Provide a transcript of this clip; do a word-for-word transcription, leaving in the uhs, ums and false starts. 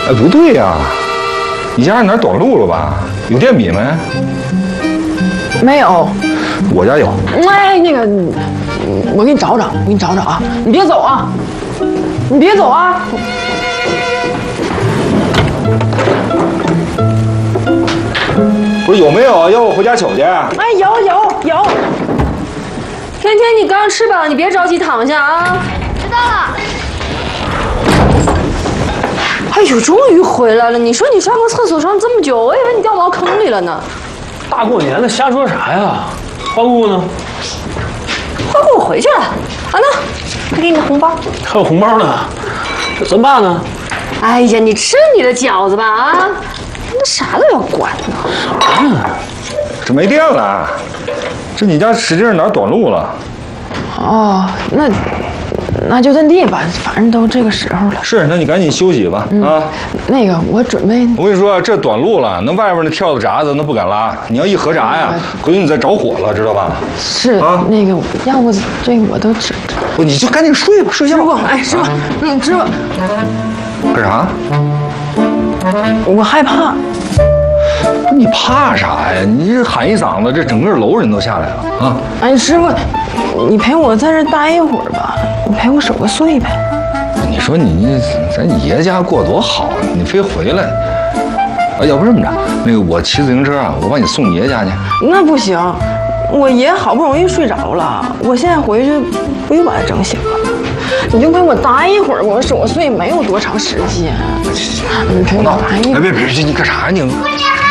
哎，不对呀、啊，你家哪儿短路了吧？有电笔没？ 没有。 我家有。 哎，那个，我给你找找，我给你找找啊！你别走啊！你别走啊！ 不是有没有啊？要我回家取去。 哎，有有有。 甜甜，你刚吃饱，你别着急躺下啊。 知道了。 哎呦，终于回来了！你说你上个厕所上这么久，我以为你掉茅坑里了呢。 大过年的瞎说啥呀？花姑姑呢？ 花姑姑回去了。啊，那还给你红包。 还有红包呢，这咱爸呢？ 哎呀，你吃你的饺子吧啊！那啥都要管呢。 啥呀？ 这没电了。这你家使劲哪儿短路了？ 哦，那那就这地吧，反正都这个时候了。 是，那你赶紧休息吧、嗯、啊。 那个，我准备。 我跟你说，这短路了，那外边那跳蚤闸子那不敢拉，你要一合闸呀，回头你再着火了，知道吧？ 是啊， 那个，要不这个我都知。 不，你就赶紧睡吧，睡觉。 师傅，哎，师傅，嗯，师傅。 干啥？ 我害怕。 你怕啥呀？你这喊一嗓子，这整个楼人都下来了啊！ 哎，师傅，你陪我在这待一会儿吧，你陪我守个岁呗。 你说你你咱爷家过多好，你非回来。啊，要不这么着，那个我骑自行车啊，我把你送你爷家去。 那不行，我爷好不容易睡着了，我现在回去不又把他整醒了？你就陪我待一会儿，我守岁没有多长时间。你陪我待一会儿。 哎，别别别，你干啥呀你？